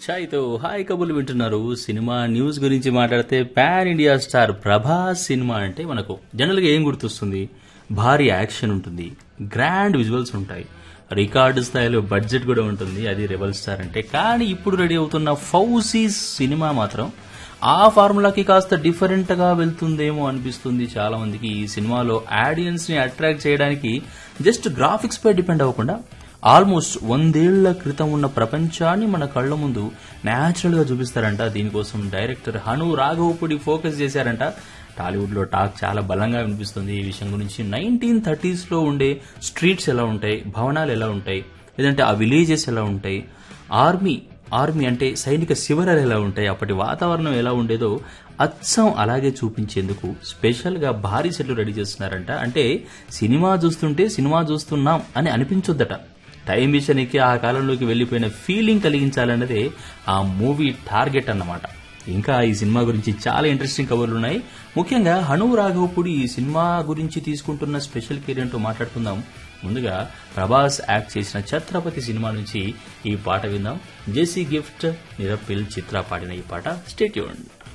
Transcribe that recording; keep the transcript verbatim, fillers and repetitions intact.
ఛాయ్తో hi కబుర్లు వింటున్నారు. Cinema news గురించి మాట్లాడితే pan India star Prabhas cinema అంటే మనకు జనరల్గా ఏం గుర్తొస్తుంది? భారీ యాక్షన్ ఉంటుంది, గ్రాండ్ విజువల్స్ ఉంటాయి, రికార్డు స్థాయిలో బడ్జెట్ కూడా ఉంటుంది. అది రెబల్ స్టార్ అంటే. కానీ ఇప్పుడు రెడీ అవుతున్న ఫౌజీ సినిమా మాత్రం ఆ ఫార్ములాకి కాస్త డిఫరెంట్ గా వెళ్తుందేమో అనిపిస్తుంది చాలా మందికి. ఈ సినిమాలో ఆడియన్స్ ని అట్రాక్ట్ చేయడానికి జస్ట్ గ్రాఫిక్స్ పై డిపెండ్ అవ్వకుండా ఆల్మోస్ట్ వందేళ్ల క్రితం ఉన్న ప్రపంచాన్ని మన కళ్ల ముందు న్యాచురల్ గా చూపిస్తారంట. దీనికోసం డైరెక్టర్ హను రాఘవపుడి ఫోకస్ చేశారంట. టాలీవుడ్ లో టాక్ చాలా బలంగా వినిపిస్తుంది ఈ విషయం గురించి. నైన్టీన్ థర్టీస్ లో ఉండే స్ట్రీట్స్ ఎలా ఉంటాయి, భవనాలు ఎలా ఉంటాయి, లేదంటే ఆ విలేజెస్ ఎలా ఉంటాయి, ఆర్మీ ఆర్మీ అంటే సైనిక శిబిరాలు ఎలా ఉంటాయి, అప్పటి వాతావరణం ఎలా ఉండేదో అచ్చం అలాగే చూపించేందుకు స్పెషల్ గా భారీ సెట్లు రెడీ చేస్తున్నారంట. అంటే సినిమా చూస్తుంటే సినిమా చూస్తున్నాం అని అనిపించొద్దట. టైం మిషన్ ఎక్కి ఆ కాలంలోకి వెళ్లిపోయిన ఫీలింగ్ కలిగించాలన్నదే ఆ మూవీ టార్గెట్ అన్నమాట. ఇంకా ఈ సినిమా గురించి చాలా ఇంట్రెస్టింగ్ కబుర్లు ఉన్నాయి. ముఖ్యంగా హను రాఘవపుడి ఈ సినిమా గురించి తీసుకుంటున్న స్పెషల్ కేర్ ఏంటో మాట్లాడుకుందాం. ముందుగా ప్రభాస్ యాక్ట్ చేసిన ఛత్రపతి సినిమా నుంచి ఈ పాట విందాం. జేసీ గిఫ్ట్, నిరపిల్, చిత్ర పాడిన ఈ పాట. Stay tuned.